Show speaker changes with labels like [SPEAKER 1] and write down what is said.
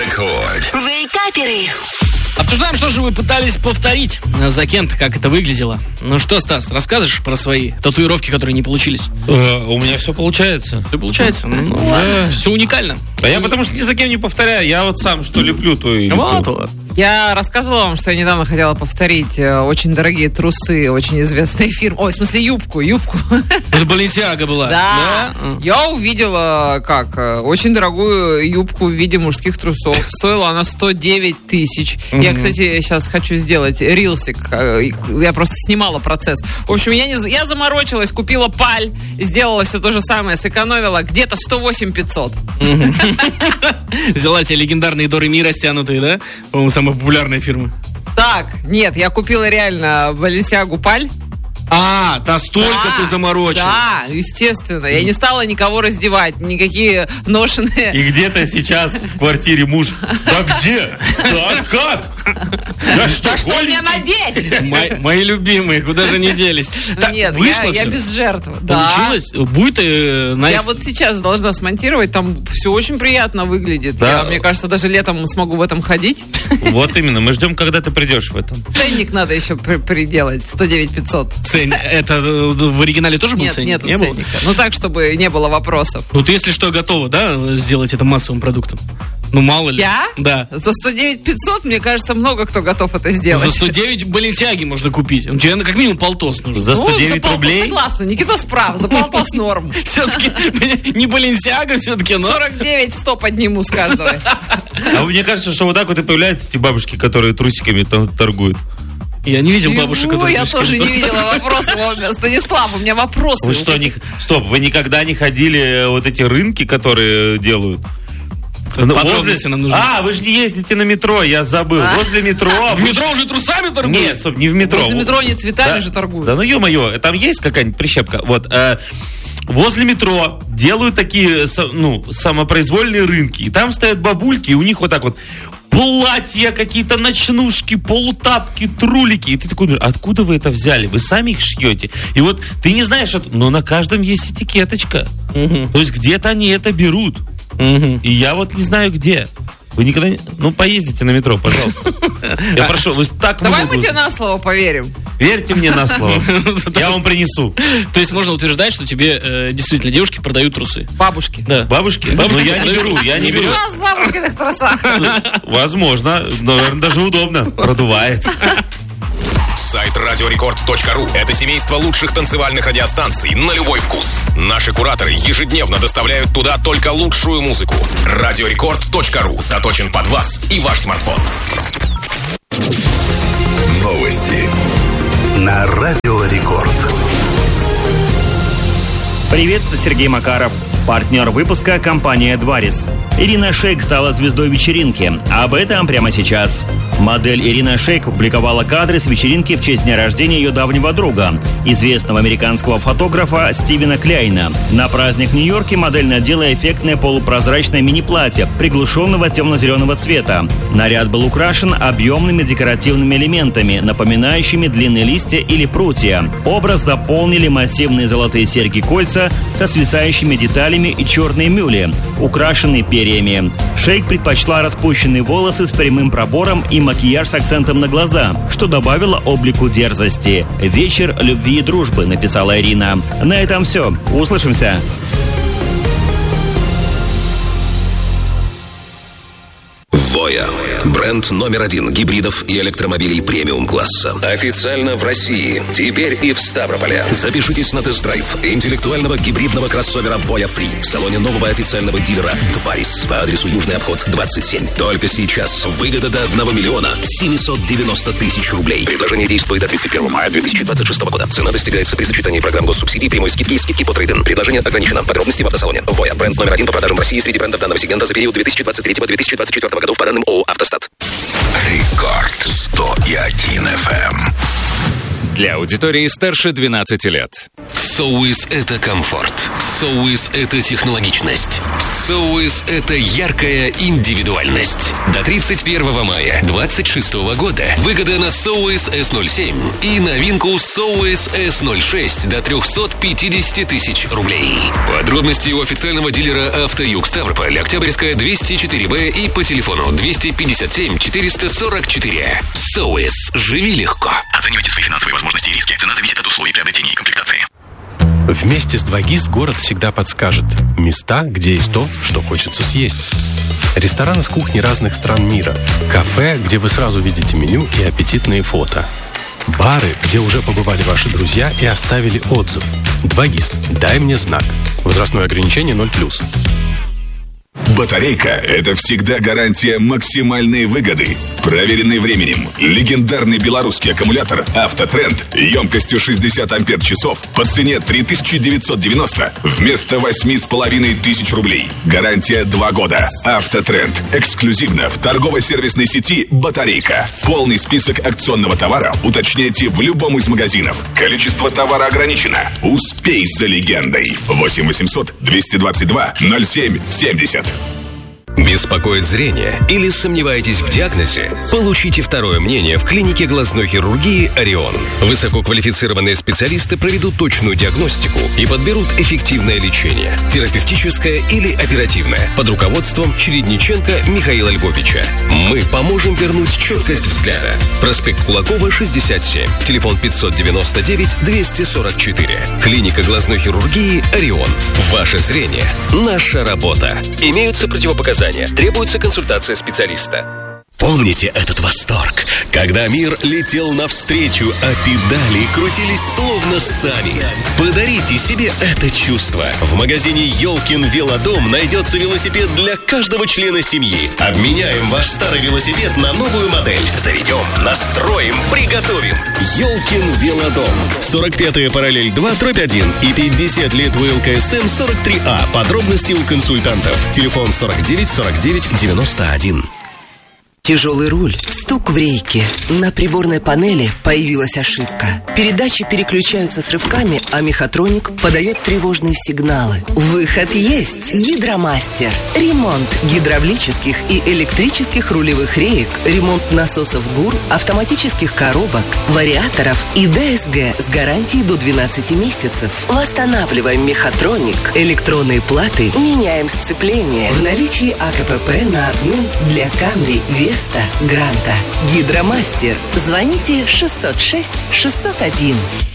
[SPEAKER 1] Рекорд.
[SPEAKER 2] Вейкаперы.
[SPEAKER 3] Обсуждаем, что же вы пытались повторить за кем-то, как это выглядело. Ну что, Стас, расскажешь про свои татуировки, которые не получились?
[SPEAKER 4] У меня все получается.
[SPEAKER 3] Все получается? Ну,
[SPEAKER 4] Да.
[SPEAKER 3] все уникально.
[SPEAKER 4] А я потому что ни за кем не повторяю. Я вот сам что леплю, то и леплю.
[SPEAKER 3] Вот.
[SPEAKER 5] Я рассказывала вам, что я недавно хотела повторить очень дорогие трусы очень известной фирмы. Ой, в смысле юбку.
[SPEAKER 3] Это Баленсиага была.
[SPEAKER 5] Да. Я увидела, очень дорогую юбку в виде мужских трусов. Стоила она 109 тысяч. Я, кстати, сейчас хочу сделать рилсик. Я просто снимала процесс. В общем, я заморочилась, купила паль, сделала все то же самое, сэкономила где-то 108 500.
[SPEAKER 3] Взяла те легендарные До Ре Ми растянутые, да? По-моему, самая популярная фирма.
[SPEAKER 5] Так, нет, я купила реально Баленсиагу паль.
[SPEAKER 3] Столько ты заморочил.
[SPEAKER 5] Да, естественно. Я не стала никого раздевать, никакие ношеные.
[SPEAKER 4] И где-то сейчас в квартире муж. Да где? Да как? Да
[SPEAKER 5] что мне надеть?
[SPEAKER 3] Мои любимые, куда же не делись.
[SPEAKER 5] Нет, я без жертв.
[SPEAKER 3] Получилось? Будет
[SPEAKER 5] Я вот сейчас должна смонтировать, там все очень приятно выглядит.
[SPEAKER 4] Да.
[SPEAKER 5] Мне кажется, даже летом смогу в этом ходить.
[SPEAKER 4] Вот именно, мы ждем, когда ты придешь в этом.
[SPEAKER 5] Ценник надо еще приделать, 109 500.
[SPEAKER 3] Это в оригинале тоже был ценник?
[SPEAKER 5] Нет ценника. Ну так, чтобы не было вопросов.
[SPEAKER 3] Ну ты, если что, готова, да, сделать это массовым продуктом? Ну, мало ли.
[SPEAKER 5] Я?
[SPEAKER 3] Да.
[SPEAKER 5] За 109 500, мне кажется, много кто готов это сделать.
[SPEAKER 3] За 109 Баленсиаги можно купить. У тебя как минимум полтос нужен.
[SPEAKER 4] За 109
[SPEAKER 5] за полтос,
[SPEAKER 4] рублей?
[SPEAKER 5] Согласна, Никитос прав, за полтос норм.
[SPEAKER 3] Все-таки не Баленсиага, все-таки, но...
[SPEAKER 5] 49 100 подниму с каждого.
[SPEAKER 4] А мне кажется, что вот так вот и появляются эти бабушки, которые трусиками торгуют.
[SPEAKER 3] Я не видел бабушек, которые...
[SPEAKER 5] Я тоже не видела вопросы. Станислав, у меня вопросы.
[SPEAKER 4] Вы что, стоп, вы никогда не ходили вот эти рынки, которые делают?
[SPEAKER 3] Подробности нам нужны.
[SPEAKER 4] Вы же не ездите на метро, я забыл. Возле метро...
[SPEAKER 3] В метро уже трусами торгуют?
[SPEAKER 4] Нет, стоп, не в метро.
[SPEAKER 5] Возле метро они цветами же торгуют.
[SPEAKER 4] Да ну ё-моё, там есть какая-нибудь прищепка? Вот, возле метро делают такие, самопроизвольные рынки. И там стоят бабульки, и у них вот так вот платья, какие-то ночнушки, полутапки, трулики. И ты такой, откуда вы это взяли? Вы сами их шьете? И вот ты не знаешь, но на каждом есть этикеточка. То есть где-то они это берут. И я вот не знаю где. Вы никогда не... поездите на метро, пожалуйста. Я прошу, вы так много...
[SPEAKER 5] Давай мы тебе на слово поверим.
[SPEAKER 4] Верьте мне на слово. Я вам принесу.
[SPEAKER 3] То есть можно утверждать, что тебе действительно девушки продают трусы?
[SPEAKER 5] Бабушки.
[SPEAKER 3] Да.
[SPEAKER 4] Бабушки? Но я не беру.
[SPEAKER 5] У нас бабушки в трусах.
[SPEAKER 4] Возможно. Наверное, даже удобно. Продувает.
[SPEAKER 1] Сайт радиорекорд.ру – это семейство лучших танцевальных радиостанций на любой вкус. Наши кураторы ежедневно доставляют туда только лучшую музыку. Радиорекорд.ру заточен под вас и ваш смартфон. Новости на Радио Рекорд.
[SPEAKER 6] Привет, это Сергей Макаров. Партнер выпуска – компания «Дварис». Ирина Шейк стала звездой вечеринки. Об этом прямо сейчас. Модель Ирина Шейк публиковала кадры с вечеринки в честь дня рождения ее давнего друга, известного американского фотографа Стивена Кляйна. На праздник в Нью-Йорке модель надела эффектное полупрозрачное мини-платье приглушенного темно-зеленого цвета. Наряд был украшен объемными декоративными элементами, напоминающими длинные листья или прутья. Образ дополнили массивные золотые серьги-кольца со свисающими деталями и черные мюли, украшенные перьями. Шейк предпочла распущенные волосы с прямым пробором и макияж с акцентом на глаза, что добавило облику дерзости. «Вечер любви и дружбы», написала Ирина. На этом все. Услышимся.
[SPEAKER 1] Voya. Бренд номер 1 гибридов и электромобилей премиум-класса. Официально в России. Теперь и в Ставрополе. Запишитесь на тест-драйв интеллектуального гибридного кроссовера Voya Free в салоне нового официального дилера «Дварис» по адресу Южный обход, 27. Только сейчас. Выгода до 1 миллиона 790 тысяч рублей. Предложение действует до 31 мая 2026 года. Цена достигается при сочетании программ госсубсидий, прямой скидки и скидки по трейд-ин. Предложение ограничено. Подробности в автосалоне. Voya. Бренд номер 1 по продажам в России среди брендов данного сегмента за период 2023-2024 годов по данным ООО «Автостат». Рекорд 101 FM.
[SPEAKER 2] Для аудитории старше 12 лет.
[SPEAKER 1] Соуис – это комфорт. Соуис – это технологичность. Соуис – это яркая индивидуальность. До 31 мая 2026 года выгода на Соуис S07 и новинку Соуис S06 до 350 тысяч рублей. Подробности у официального дилера «Автоюг Ставрополь», Октябрьская, 204Б и по телефону 257 444. Соуис. Живи легко.
[SPEAKER 7] Оценивайте свои финансовые возможности и риски. Цена зависит от условий приобретения и комплектации.
[SPEAKER 8] Вместе с 2GIS город всегда подскажет места, где есть то, что хочется съесть. Рестораны с кухни разных стран мира. Кафе, где вы сразу видите меню и аппетитные фото. Бары, где уже побывали ваши друзья и оставили отзыв. 2GIS. Дай мне знак. Возрастное ограничение 0+.
[SPEAKER 9] Батарейка – это всегда гарантия максимальной выгоды. Проверенный временем. Легендарный белорусский аккумулятор «Автотренд» емкостью 60 ампер-часов по цене 3990 вместо 8500 рублей. Гарантия 2 года. «Автотренд» эксклюзивно в торгово-сервисной сети «Батарейка». Полный список акционного товара уточняйте в любом из магазинов. Количество товара ограничено. Успей за легендой. 8 800 222 07 70.
[SPEAKER 1] Беспокоит зрение или сомневаетесь в диагнозе? Получите второе мнение в клинике глазной хирургии «Орион». Высококвалифицированные специалисты проведут точную диагностику и подберут эффективное лечение, терапевтическое или оперативное, под руководством Чередниченко Михаила Львовича. Мы поможем вернуть четкость взгляда. Проспект Кулакова, 67. Телефон 599-244. Клиника глазной хирургии «Орион». Ваше зрение – наша работа. Имеются противопоказания. Требуется консультация специалиста.
[SPEAKER 10] Помните этот восторг, когда мир летел навстречу, а педали крутились словно сами? Подарите себе это чувство. В магазине «Ёлкин Велодом» найдется велосипед для каждого члена семьи. Обменяем ваш старый велосипед на новую модель. Заведем, настроим, приготовим. «Ёлкин Велодом». 45-я параллель 2/1 и 50 лет ВЛКСМ 43А. Подробности у консультантов. Телефон 49 49 91.
[SPEAKER 11] Тяжелый руль, стук в рейке. На приборной панели появилась ошибка. Передачи переключаются с рывками, а мехатроник подает тревожные сигналы. Выход есть. Гидромастер. Ремонт гидравлических и электрических рулевых реек, ремонт насосов ГУР, автоматических коробок, вариаторов и ДСГ с гарантией до 12 месяцев. Восстанавливаем мехатроник, электронные платы, меняем сцепление. В наличии АКПП на одном для Камри, Веста, Гранта. Гидромастер. Звоните 606 601.